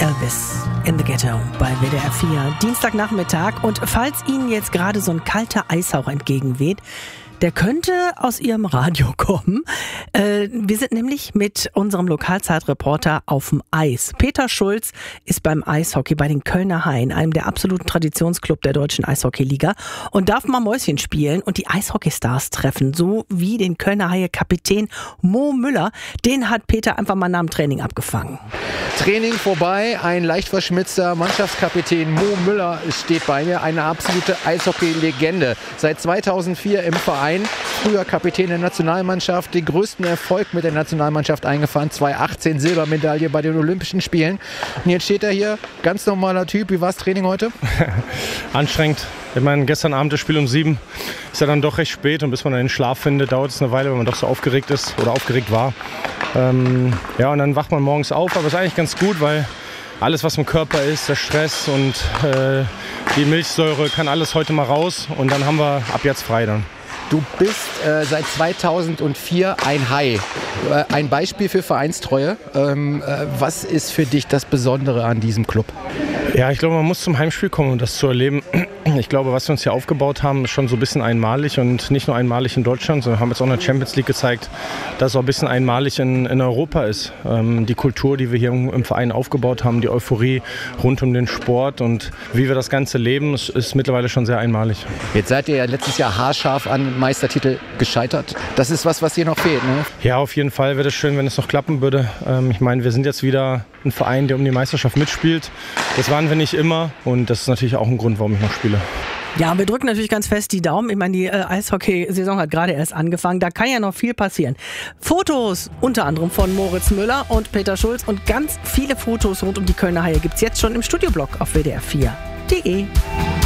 Elvis in the Ghetto bei WDR 4, Dienstagnachmittag. Und falls Ihnen jetzt gerade so ein kalter Eishauch entgegenweht, der könnte aus Ihrem Radio kommen. Wir sind nämlich mit unserem Lokalzeitreporter auf dem Eis. Peter Schulz ist beim Eishockey bei den Kölner Haien, einem der absoluten Traditionsclub der deutschen Eishockeyliga, und darf mal Mäuschen spielen und die Eishockeystars treffen, so wie den Kölner Haie-Kapitän Mo Müller. Den hat Peter einfach mal nach dem Training abgefangen. Training vorbei, ein leicht verschmitzter Mannschaftskapitän Mo Müller steht bei mir, eine absolute Eishockey-Legende. Seit 2004 im Verein, früher Kapitän der Nationalmannschaft, den größten Erfolg mit der Nationalmannschaft eingefahren, 2018 Silbermedaille bei den Olympischen Spielen. Und jetzt steht er hier, ganz normaler Typ. Wie war das Training heute? Anstrengend. Ich meine, gestern Abend das Spiel um 7 ist ja dann doch recht spät, und bis man dann den Schlaf findet, dauert es eine Weile, wenn man doch so aufgeregt ist oder aufgeregt war. Ja, und dann wacht man morgens auf, aber es ist eigentlich ganz gut, weil alles, was im Körper ist, der Stress und die Milchsäure, kann alles heute mal raus, und dann haben wir ab jetzt frei dann. Du bist seit 2004 ein Hai. Ein Beispiel für Vereinstreue. Was ist für dich das Besondere an diesem Club? Ja, ich glaube, man muss zum Heimspiel kommen, um das zu erleben. Ich glaube, was wir uns hier aufgebaut haben, ist schon so ein bisschen einmalig, und nicht nur einmalig in Deutschland, sondern haben jetzt auch in der Champions League gezeigt, dass es auch ein bisschen einmalig in Europa ist. Die Kultur, die wir hier im Verein aufgebaut haben, die Euphorie rund um den Sport und wie wir das Ganze leben, ist mittlerweile schon sehr einmalig. Jetzt seid ihr ja letztes Jahr haarscharf an Meistertitel gescheitert. Das ist was hier noch fehlt, ne? Ja, auf jeden Fall wäre es schön, wenn es noch klappen würde. Ich meine, wir sind jetzt wieder ein Verein, der um die Meisterschaft mitspielt. Das waren wir nicht immer, und das ist natürlich auch ein Grund, warum ich noch spiele. Ja, wir drücken natürlich ganz fest die Daumen. Ich meine, die Eishockey-Saison hat gerade erst angefangen. Da kann ja noch viel passieren. Fotos unter anderem von Moritz Müller und Peter Schulz und ganz viele Fotos rund um die Kölner Haie gibt es jetzt schon im Studioblog auf WDR4.de.